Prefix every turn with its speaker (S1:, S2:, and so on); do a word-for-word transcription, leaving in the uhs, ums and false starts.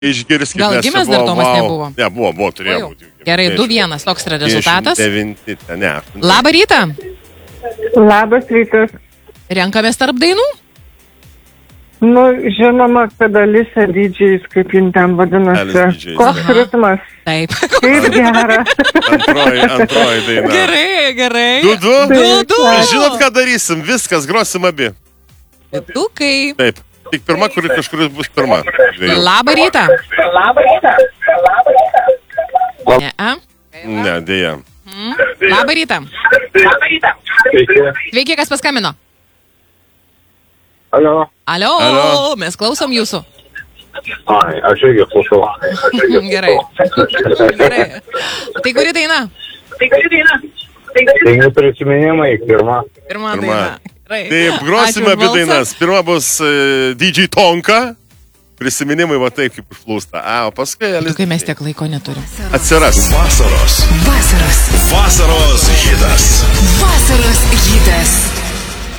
S1: Išgirskit,
S2: Gal
S1: nes
S2: gimęs
S1: čia
S2: dar
S1: buvo,
S2: Tomas
S1: wow.
S2: nebuvo?
S1: Ne, buvo, buvo, turėjo
S2: O jau.
S1: būti.
S2: Gerai, du vienas, toks yra rezultatas.
S1: devyni, ne.
S2: Labą rytą.
S3: Labas rytas.
S2: Renkamės tarp dainų.
S3: Nu, žinoma, kad Alisa didžiais, kaip jin ten
S1: Alice
S3: vadinasi.
S1: D Js.
S3: Koks
S2: Aha.
S3: ritmas.
S2: Taip.
S3: Kaip gera.
S1: Antroji, antroji daina.
S2: Gerai, gerai.
S1: Du, du.
S2: Du, du.
S1: Žinot, ką darysim? Viskas, grosim abi.
S2: Dukai.
S1: Taip. Tik pirma, kuri kažkuris bus pirma. Dviejų.
S2: Labą rytą. Ne, a?
S1: Ne, dėja.
S2: Mm. Labą rytą. Sveiki, kas paskambino?
S4: Alio.
S2: Alio,
S1: Alio.
S2: mes klausom jūsų.
S4: Ai, aš irgi klausau.
S2: Gerai. Gerai. Tai kuri daina?
S4: Tai neprisiminimai, pirma.
S2: Pirma
S1: Pirma.
S2: daina. Gerai.
S1: Taip,
S2: Ačiū
S1: grosime
S2: už
S1: abi
S2: balsą.
S1: dainas. Pirma bus uh, D J Tonka. Prisiminimai va taip kaip užplūsta. A, o paskui Alice.
S2: Dukai, mes tiek laiko neturim.
S1: Atsiras.
S5: Vasaros.
S6: Vasaros.
S5: Vasaros hitas.